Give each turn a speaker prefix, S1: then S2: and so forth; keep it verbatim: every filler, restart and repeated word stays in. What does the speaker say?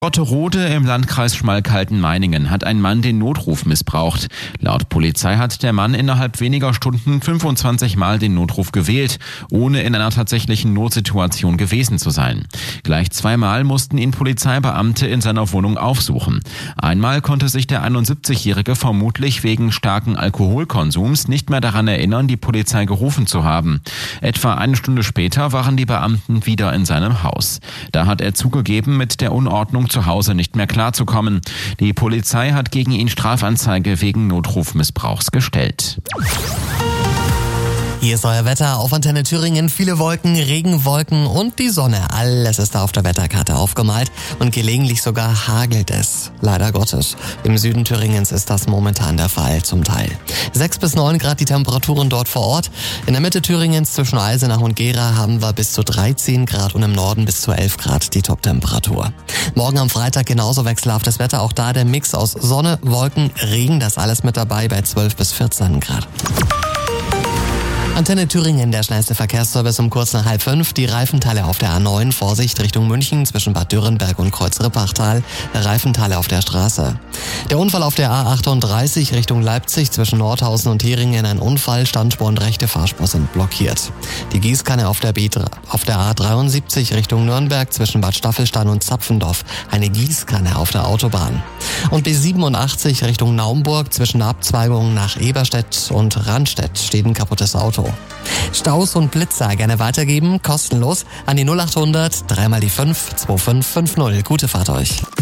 S1: Rotterode im Landkreis Schmalkalden-Meiningen hat ein Mann den Notruf missbraucht. Laut Polizei hat der Mann innerhalb weniger Stunden fünfundzwanzig Mal den Notruf gewählt, ohne in einer tatsächlichen Notsituation gewesen zu sein. Gleich zweimal mussten ihn Polizeibeamte in seiner Wohnung aufsuchen. Einmal konnte sich der einundsiebzigjährige vermutlich wegen starken Alkoholkonsums nicht mehr daran erinnern, die Polizei gerufen zu haben. Etwa eine Stunde später waren die Beamten wieder in seinem Haus. Da hat er zugegeben, mit der Unordnung zu Hause nicht mehr klarzukommen. Die Polizei hat gegen ihn Strafanzeige wegen Notrufmissbrauchs gestellt.
S2: Hier ist euer Wetter auf Antenne Thüringen. Viele Wolken, Regenwolken und die Sonne. Alles ist da auf der Wetterkarte aufgemalt und gelegentlich sogar hagelt es. Leider Gottes. Im Süden Thüringens ist das momentan der Fall zum Teil. sechs bis neun Grad die Temperaturen dort vor Ort. In der Mitte Thüringens zwischen Eisenach und Gera haben wir bis zu dreizehn Grad und im Norden bis zu elf Grad die Top-Temperatur. Morgen am Freitag genauso wechselhaftes Wetter. Auch da der Mix aus Sonne, Wolken, Regen. Das alles mit dabei bei zwölf bis vierzehn Grad. Antenne Thüringen, der schnellste Verkehrsservice um kurz nach halb fünf. Die Reifenteile auf der A neun, Vorsicht Richtung München zwischen Bad Dürrenberg und Kreuz-Rippachtal. Reifenteile auf der Straße. Der Unfall auf der A achtunddreißig Richtung Leipzig zwischen Nordhausen und Heringen. Ein Unfall, Standspur und rechte Fahrspur sind blockiert. Die Gießkanne auf der, B, auf der A dreiundsiebzig Richtung Nürnberg zwischen Bad Staffelstein und Zapfendorf. Eine Gießkanne auf der Autobahn. Und B siebenundachtzig Richtung Naumburg zwischen der Abzweigung nach Eberstedt und Randstedt steht ein kaputtes Auto. Staus und Blitzer gerne weitergeben, kostenlos an die null achthundert, dreimal die fünf, zwei fünf fünf null. Gute Fahrt euch.